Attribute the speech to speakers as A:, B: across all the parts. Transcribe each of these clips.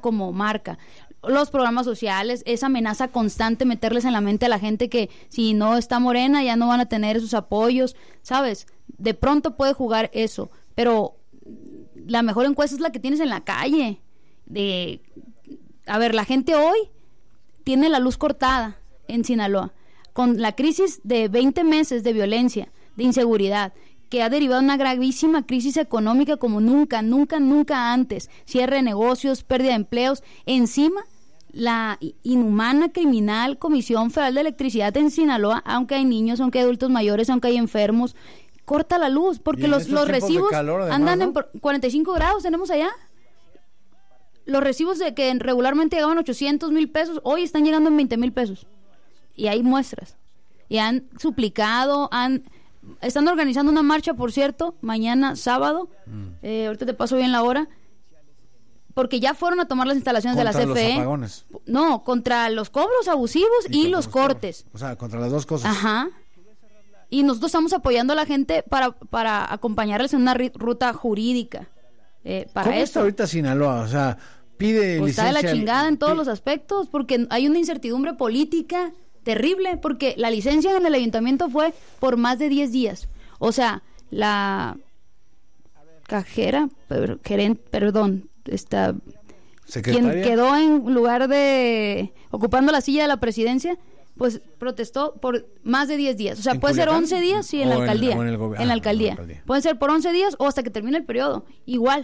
A: como marca. Los programas sociales, esa amenaza constante, meterles en la mente a la gente que si no está Morena ya no van a tener esos apoyos, ¿sabes? De pronto puede jugar eso, pero la mejor encuesta es la que tienes en la calle. A ver, la gente hoy tiene la luz cortada en Sinaloa, con la crisis de 20 meses de violencia, de inseguridad, que ha derivado en una gravísima crisis económica como nunca antes, cierre de negocios, pérdida de empleos, encima la inhumana, criminal Comisión Federal de Electricidad en Sinaloa, aunque hay niños, aunque hay adultos mayores, aunque hay enfermos, corta la luz, porque los recibos calor, además, andan, ¿no?, en 45 grados, tenemos allá. Los recibos de que regularmente llegaban 800,000 pesos, hoy están llegando en 20,000 pesos. Y hay muestras. Y han suplicado, están organizando una marcha, por cierto, mañana sábado, ahorita te paso bien la hora, porque ya fueron a tomar las instalaciones de la CFE. ¿Contra los apagones? No, contra los cobros abusivos y los cortes.
B: O sea, contra las dos cosas.
A: Ajá. Y nosotros estamos apoyando a la gente para acompañarles en una ruta jurídica. Para
B: ¿Cómo
A: eso
B: está ahorita Sinaloa? O sea, pide
A: pues
B: licencia.
A: Está de la chingada en todos los aspectos, porque hay una incertidumbre política terrible, porque la licencia en el ayuntamiento fue por más de 10 días. O sea, la cajera, quien quedó en lugar de ocupando la silla de la presidencia, pues protestó por más de 10 días. O sea, puede ser 11 días, sí, en la alcaldía. En la alcaldía. Pueden ser por 11 días o hasta que termine el periodo. Igual,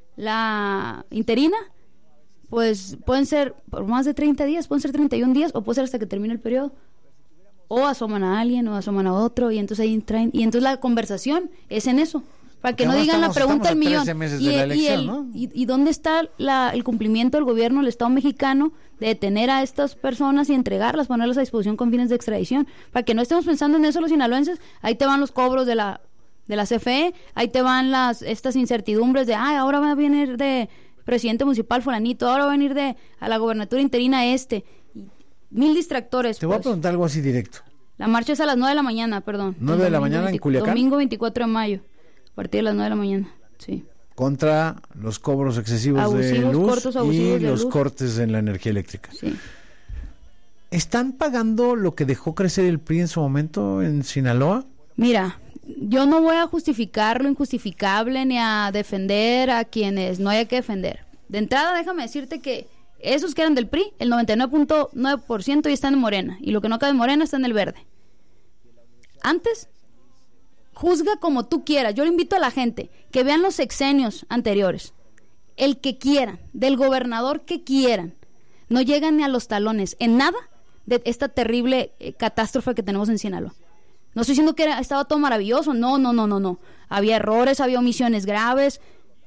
A: la interina, pues pueden ser por más de 30 días, pueden ser 31 días o puede ser hasta que termine el periodo. O asoman a alguien o asoman a otro y entonces ahí traen. Y entonces la conversación es en eso. Para que no digan la pregunta del millón. ¿Y dónde está el cumplimiento del gobierno del Estado mexicano de detener a estas personas y entregarlas, ponerlas a disposición con fines de extradición? Para que no estemos pensando en eso los sinaloenses. Ahí te van los cobros de la CFE, ahí te van estas incertidumbres de, ahora va a venir de presidente municipal fulanito, ahora va a venir a la gobernatura interina y 1000 distractores.
B: Te voy a preguntar algo así directo.
A: La marcha es a las 9 de la mañana, perdón.
B: 9 de la mañana en Culiacán.
A: Domingo 24 de mayo. A partir de las 9 de la mañana, sí.
B: Contra los cobros excesivos abusivos, de luz y los cortes en la energía eléctrica.
A: Sí.
B: ¿Están pagando lo que dejó crecer el PRI en su momento en Sinaloa?
A: Mira, yo no voy a justificar lo injustificable ni a defender a quienes no haya que defender. De entrada, déjame decirte que esos que eran del PRI, el 99.9% ya están en Morena. Y lo que no cabe en Morena está en el verde. Antes, juzga como tú quieras. Yo le invito a la gente que vean los sexenios anteriores, el que quieran, del gobernador que quieran, no llegan ni a los talones en nada de esta terrible catástrofe que tenemos en Sinaloa. No estoy diciendo que estaba todo maravilloso, no. Había errores, había omisiones graves,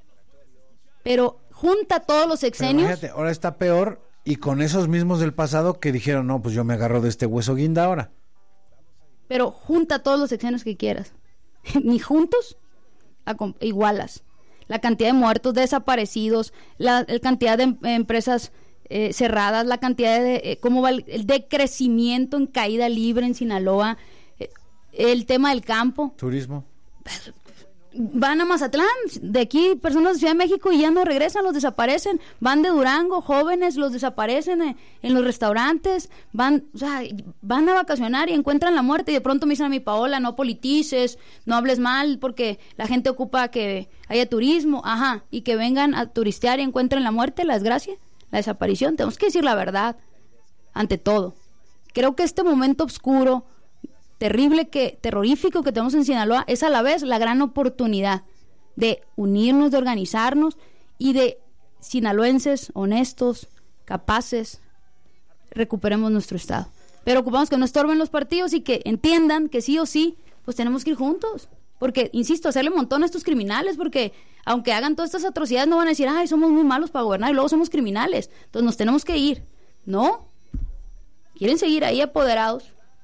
A: pero junta todos los sexenios.
B: Pero fíjate, ahora está peor y con esos mismos del pasado que dijeron, no, pues yo me agarro de este hueso guinda ahora.
A: Pero junta todos los sexenios que quieras. Ni juntos igualas la cantidad de muertos, desaparecidos, la cantidad de empresas cerradas, la cantidad de cómo va el decrecimiento en caída libre en Sinaloa, el tema del campo,
B: turismo.
A: Van a Mazatlán, de aquí personas de Ciudad de México y ya no regresan, los desaparecen. Van de Durango, jóvenes, los desaparecen en los restaurantes, van a vacacionar y encuentran la muerte y de pronto me dicen a mi Paola, no politices, no hables mal porque la gente ocupa que haya turismo, y que vengan a turistear y encuentren la muerte, la desgracia, la desaparición. Tenemos que decir la verdad ante todo. Creo que este momento oscuro, terrible, terrorífico que tenemos en Sinaloa es a la vez la gran oportunidad de unirnos, de organizarnos y de sinaloenses honestos, capaces, recuperemos nuestro estado. Pero ocupamos que no estorben los partidos y que entiendan que sí o sí, pues tenemos que ir juntos. Porque, insisto, hacerle montón a estos criminales, porque aunque hagan todas estas atrocidades no van a decir, somos muy malos para gobernar y luego somos criminales. Entonces nos tenemos que ir. ¿No? ¿Quieren seguir ahí apoderados?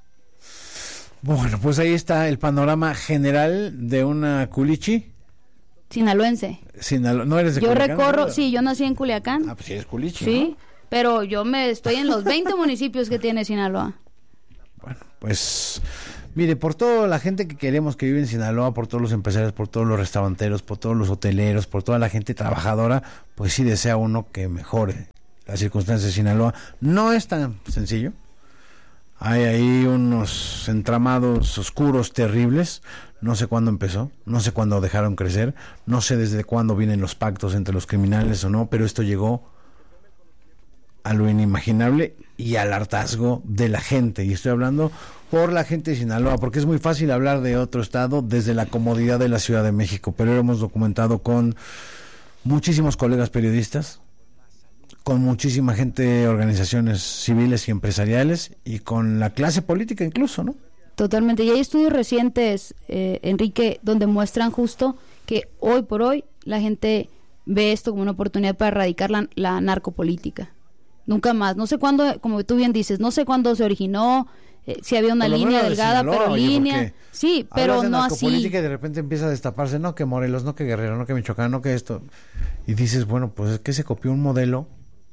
B: Bueno, pues ahí está el panorama general de una culichi.
A: Sinaloense.
B: ¿No eres de Culiacán?
A: Yo recorro, sí, yo nací en Culiacán.
B: Pues sí eres culichi,
A: sí,
B: ¿no?
A: Pero yo estoy en los 20 municipios que tiene Sinaloa.
B: Bueno, pues Mire, por toda la gente que queremos que vive en Sinaloa, por todos los empresarios, por todos los restauranteros, por todos los hoteleros, por toda la gente trabajadora, pues sí desea uno que mejore las circunstancias de Sinaloa. No es tan sencillo. Hay ahí unos entramados oscuros terribles. No sé cuándo empezó, no sé cuándo dejaron crecer, no sé desde cuándo vienen los pactos entre los criminales o no, pero esto llegó a lo inimaginable y al hartazgo de la gente. Y estoy hablando por la gente de Sinaloa, porque es muy fácil hablar de otro estado desde la comodidad de la Ciudad de México, pero lo hemos documentado con muchísimos colegas periodistas, con muchísima gente, organizaciones civiles y empresariales, y con la clase política incluso, ¿no?
A: Totalmente, y hay estudios recientes, Enrique, donde muestran justo que hoy por hoy la gente ve esto como una oportunidad para erradicar la narcopolítica. Nunca más, no sé cuándo, como tú bien dices, no sé cuándo se originó, si había una línea delgada, Sinaloa, pero línea, sí, pero no así. Y de
B: repente empieza a destaparse, no que Morelos, no que Guerrero, no que Michoacán, no que esto, y dices, bueno, pues es que se copió un modelo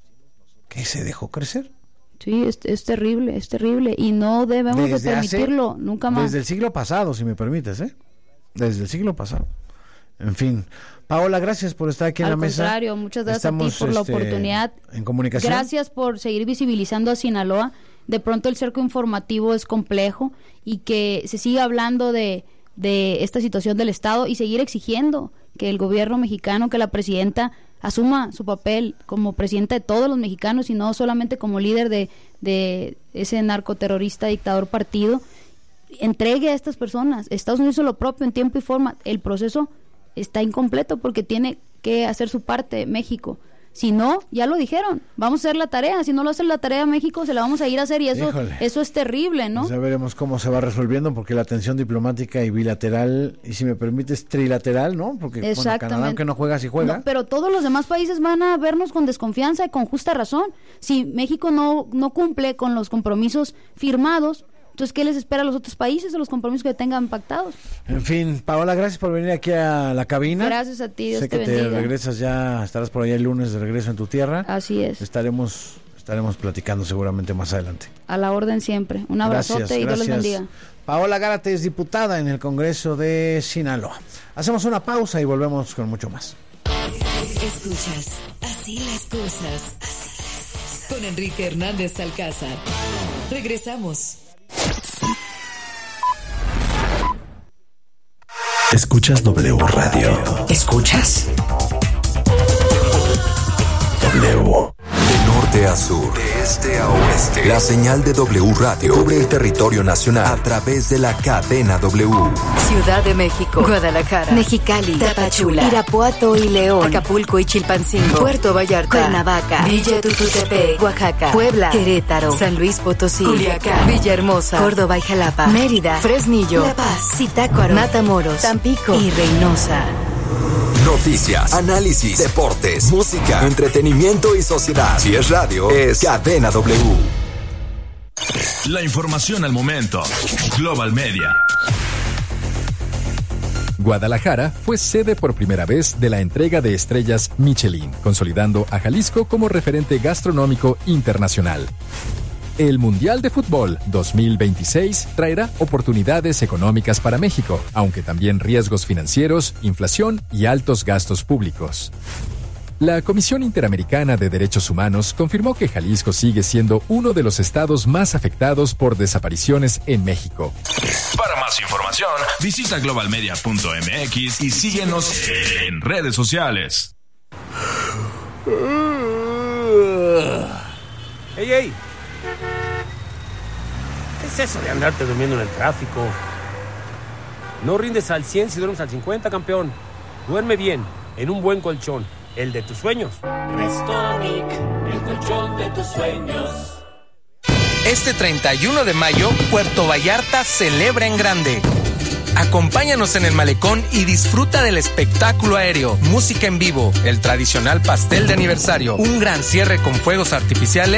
B: que se dejó crecer.
A: Sí, es terrible, y no debemos de permitirlo, nunca más.
B: Desde el siglo pasado, si me permites, desde el siglo pasado. En fin, Paola, gracias por estar aquí en la mesa.
A: Al contrario, muchas gracias a ti por la oportunidad.
B: En comunicación.
A: Gracias por seguir visibilizando a Sinaloa. De pronto el cerco informativo es complejo y que se siga hablando de esta situación del Estado y seguir exigiendo que el gobierno mexicano, que la presidenta asuma su papel como presidenta de todos los mexicanos y no solamente como líder de ese narcoterrorista dictador partido. Entregue a estas personas. Estados Unidos hizo lo propio en tiempo y forma. El proceso está incompleto porque tiene que hacer su parte México. Si no, ya lo dijeron, vamos a hacer la tarea. Si no lo hace la tarea México, se la vamos a ir a hacer, y eso es terrible, ¿no?
B: Ya veremos cómo se va resolviendo, porque la tensión diplomática y bilateral, y si me permites, trilateral, ¿no? Porque bueno, Canadá, aunque no juega, sí juega.
A: No, pero todos los demás países van a vernos con desconfianza y con justa razón. Si México no cumple con los compromisos firmados, entonces, ¿qué les espera a los otros países, a los compromisos que tengan pactados?
B: En fin, Paola, gracias por venir aquí a la cabina.
A: Gracias a ti, Dios
B: sé
A: te
B: que
A: bendiga.
B: Te regresas ya, estarás por allá el lunes de regreso en tu tierra.
A: Así es.
B: Estaremos platicando seguramente más adelante.
A: A la orden siempre. Un abrazote y Dios les bendiga.
B: Paola Gárate es diputada en el Congreso de Sinaloa. Hacemos una pausa y volvemos con mucho más.
C: Escuchas Así las cosas. Con Enrique Hernández Alcázar. Regresamos.
D: Escuchas W Radio. ¿Escuchas? W. De norte a sur, de este a oeste, la señal de W Radio cubre el territorio nacional a través de la cadena W.
E: Ciudad de México, Guadalajara, Mexicali, Tapachula, Irapuato y León, Acapulco y Chilpancingo, Puerto Vallarta, Cuernavaca, Villa Tututepec, Oaxaca, Puebla, Querétaro, San Luis Potosí, Culiacán, Villahermosa, Córdoba y Jalapa, Mérida, Fresnillo, La Paz, Zitácuaro, Matamoros, Tampico y Reynosa.
D: Noticias, análisis, deportes, música, entretenimiento y sociedad. Si es radio, es Cadena W.
F: La información al momento. Global Media.
G: Guadalajara fue sede por primera vez de la entrega de estrellas Michelin, consolidando a Jalisco como referente gastronómico internacional. El Mundial de Fútbol 2026 traerá oportunidades económicas para México, aunque también riesgos financieros, inflación y altos gastos públicos. La Comisión Interamericana de Derechos Humanos confirmó que Jalisco sigue siendo uno de los estados más afectados por desapariciones en México.
F: Para más información, visita globalmedia.mx y síguenos en redes sociales.
H: ¡Ey! ¿Qué es eso de andarte durmiendo en el tráfico? No rindes al 100 si duermes al 50, campeón. Duerme bien, en un buen colchón, el de tus sueños.
I: Restonic, el colchón de tus sueños.
J: Este 31 de mayo, Puerto Vallarta celebra en grande. Acompáñanos en el malecón y disfruta del espectáculo aéreo, música en vivo, el tradicional pastel de aniversario, un gran cierre con fuegos artificiales